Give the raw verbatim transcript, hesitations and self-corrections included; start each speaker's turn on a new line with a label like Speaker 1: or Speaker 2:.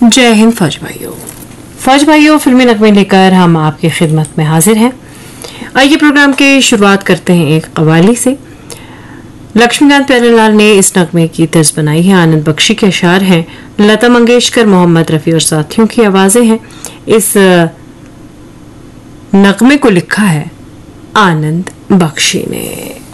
Speaker 1: जय हिंद फौज भाइयों। फौज भाइयों, फिल्मी नगमे लेकर हम आपकी खिदमत में हाजिर हैं। आइए प्रोग्राम की शुरुआत करते हैं एक कव्वाली से। लक्ष्मीकांत प्यारेलाल ने इस नगमे की तर्ज बनाई है। आनंद बख्शी के अशार हैं, लता मंगेशकर, मोहम्मद रफी और साथियों की आवाजें हैं। इस नगमे को लिखा है आनंद बख्शी ने।